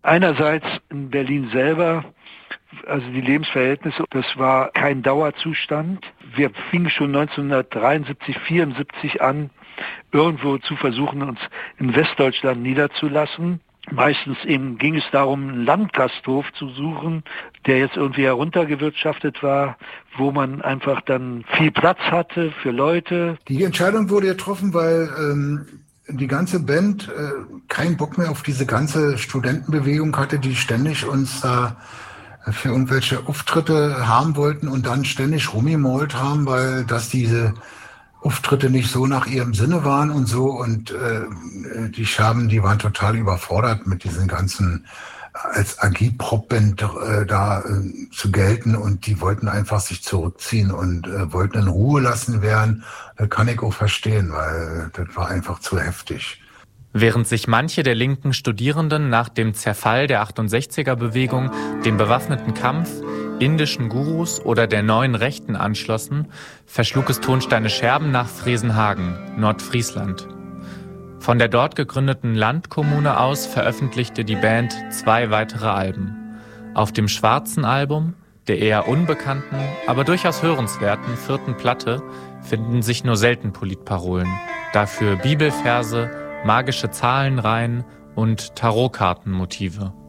Einerseits in Berlin selber, also die Lebensverhältnisse, das war kein Dauerzustand. Wir fingen schon 1973, 74 an, irgendwo zu versuchen, uns in Westdeutschland niederzulassen. Meistens eben ging es darum, einen Landgasthof zu suchen, der jetzt irgendwie heruntergewirtschaftet war, wo man einfach dann viel Platz hatte für Leute. Die Entscheidung wurde getroffen, weil die ganze Band keinen Bock mehr auf diese ganze Studentenbewegung hatte, die ständig uns für irgendwelche Auftritte haben wollten und dann ständig rumgemalt haben, weil das diese Auftritte nicht so nach ihrem Sinne waren und so. Und die Scherben, die waren total überfordert mit diesen ganzen als Agitprop-Band zu gelten, und die wollten einfach sich zurückziehen und wollten in Ruhe lassen werden. Das kann ich auch verstehen, weil das war einfach zu heftig. Während sich manche der linken Studierenden nach dem Zerfall der 68er-Bewegung dem bewaffneten Kampf, indischen Gurus oder der neuen Rechten anschlossen, verschlug es Tonsteine Scherben nach Fresenhagen, Nordfriesland. Von der dort gegründeten Landkommune aus veröffentlichte die Band 2 weitere Alben. Auf dem schwarzen Album, der eher unbekannten, aber durchaus hörenswerten 4. Platte, finden sich nur selten Politparolen, dafür Bibelverse, magische Zahlenreihen und Tarotkartenmotive.